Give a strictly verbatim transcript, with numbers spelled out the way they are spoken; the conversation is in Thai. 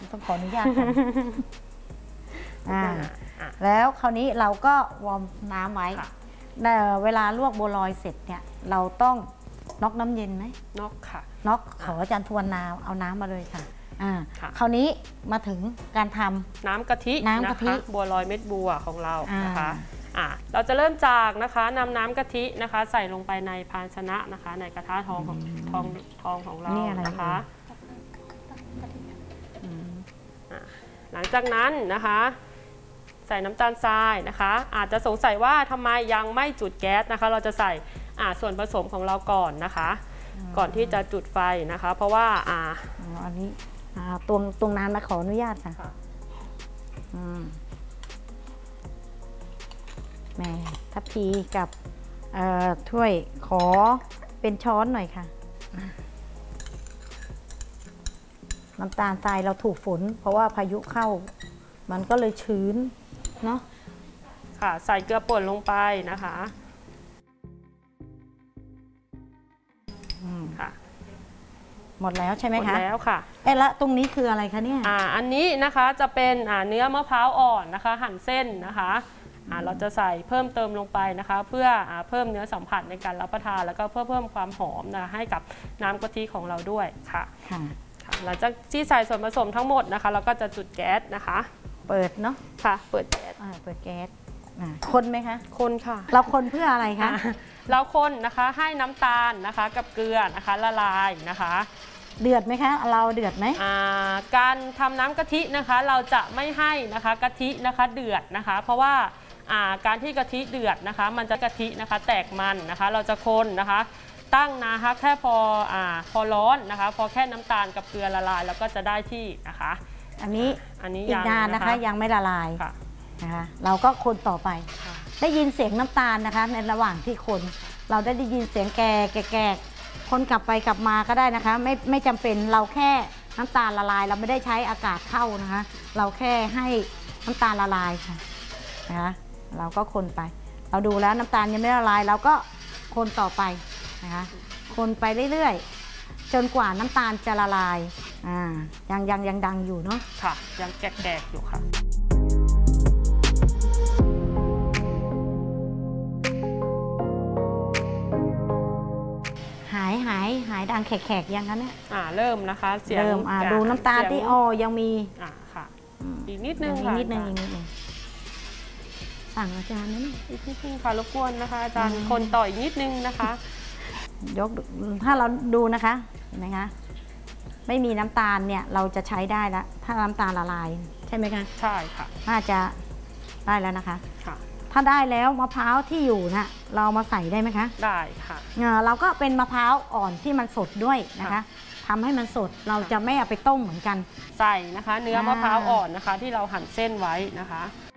ต้องขออนุญาตอ่าแล้วคราวนี้เราก็วอร์มน้ำไว้แต่เวลาลวกบัวลอยเสร็จเนี่ยเราต้องน็อกน้ำเย็นไหมน็อกค่ะน็อกขออาจารย์ทวนน้ำเอาน้ำมาเลยค่ะอ่าคราวนี้มาถึงการทำน้ำกะทิน้ำกะทิบัวลอยเม็ดบัวของเรานะคะอ่าเราจะเริ่มจากนะคะนำน้ำกะทินะคะใส่ลงไปในภาชนะนะคะในกระทะทองของทองทองของเรานะคะหลังจากนั้นนะคะใส่น้ำตาลทรายนะคะอาจจะสงสัยว่าทำไมยังไม่จุดแก๊สนะคะเราจะใส่ส่วนผสมของเราก่อนนะคะก่อนที่จะจุดไฟนะคะเพราะว่าอ่าอันนี้ตรงตรงนั้นนะขออนุญาตค่ะแม่ทัพพีกับถ้วยขอเป็นช้อนหน่อยค่ะน้ำตาลทรายเราถูกฝนเพราะว่าพายุเข้ามันก็เลยชื้นเนาะค่ะใส่เกลือป่นลงไปนะคะค่ะหมดแล้วใช่ไหมคะหมดแล้วค่ะเอ๊ะละตรงนี้คืออะไรคะเนี่ยอ่าอันนี้นะคะจะเป็นอ่าเนื้อมะพร้าวอ่อนนะคะหั่นเส้นนะคะอ่าเราจะใส่เพิ่มเติมลงไปนะคะเพื่ออ่าเพิ่มเนื้อสัมผัสในการรับประทานแล้วก็เพื่อเพิ่มความหอมนะให้กับน้ำกะทิของเราด้วยค่ะค่ะหลังจากที่ใส่ส่วนผสมทั้งหมดนะคะเราก็จะจุดแก๊สนะคะเปิดเนาะค่ะเปิดแก๊สเปิดแก๊สคนไหมคะคนค่ะเราคนเพื่ออะไรคะเราคนนะคะให้น้ำตาลนะคะกับเกลือนะคะละลายนะคะเดือดไหมคะเราเดือดไหมการทำน้ำกะทินะคะเราจะไม่ให้นะคะกะทินะคะเดือดนะคะเพราะว่าการที่กะทิเดือดนะคะมันจะกะทินะคะแตกมันนะคะเราจะคนนะคะตั้งนะคะแค่พออ่าพอร้อนนะคะพอแค่น้ำตาลกับเกลือละลายแล้วก็จะได้ที่นะคะอันนี้อันนี้อีกนานนะคะยังไม่ละลายนะคะเราก็คนต่อไปได้ยินเสียงน้ำตาลนะคะในระหว่างที่คนเราได้ได้ยินเสียงแก่แก่คนกลับไปกลับมาก็ได้นะคะไม่ไม่จำเป็นเราแค่น้ำตาลละลายเราไม่ได้ใช้อากาศเข้านะคะเราแค่ให้น้ำตาลละลายค่ะนะคะเราก็คนไปเราดูแล้วน้ำตาลยังไม่ละลายเราก็คนต่อไปนะคะคนไปเรื่อยๆจนกว่าน้ำตาลจะละลายอ่ายังยังยังดังอยู่เนาะค่ะยังแกกๆอยู่ค่ะหายหายหายดังแขกๆยังคะเนี่ยอ่าเริ่มนะคะเสียงเริ่มอ่าดูน้ำตาลที่อ๋อยังมีอ่าค่ะอีกนิดนึงอีกนิดนึงอีกนิดนึงสั่งอาจารย์นะนี่อีกนิดนึงค่ะรบกวนนะคะอาจารย์คนต่ออีกนิดนึงนะคะยกถ้าเราดูนะคะเห็นไหมคะไม่มีน้ำตาลเนี่ยเราจะใช้ได้แล้วถ้าน้ำตาลละลายใช่ไหมคะใช่ค่ะน่าจะได้แล้วนะคะค่ะถ้าได้แล้วมะพร้าวที่อยู่นะเรามาใส่ได้ไหมคะได้ค่ะเราก็เป็นมะพร้าวอ่อนที่มันสดด้วยนะคะทำให้มันสดเราจะไม่เอาไปต้มเหมือนกันใส่นะคะเนื้อมะพร้าวอ่อนนะคะที่เราหั่นเส้นไว้นะคะ